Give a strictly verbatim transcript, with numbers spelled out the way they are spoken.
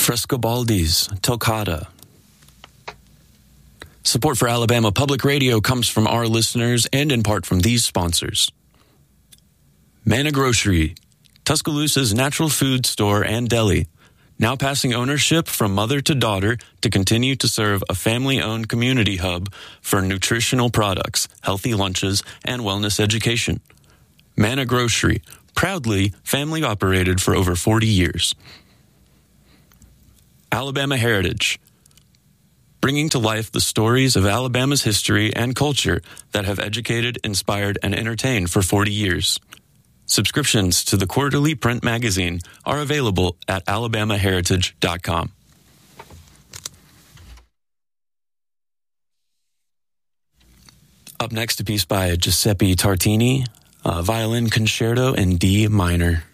Frescobaldi's Toccata. Support for Alabama Public Radio comes from our listeners and in part from these sponsors. Manna Grocery, Tuscaloosa's natural food store and deli, now passing ownership from mother to daughter to continue to serve a family-owned community hub for nutritional products, healthy lunches, and wellness education. Manna Grocery, proudly family-operated for over forty years. Alabama Heritage, bringing to life the stories of Alabama's history and culture that have educated, inspired, and entertained for forty years. Subscriptions to the quarterly print magazine are available at alabama heritage dot com. Up next, a piece by Giuseppe Tartini, a violin concerto in D minor.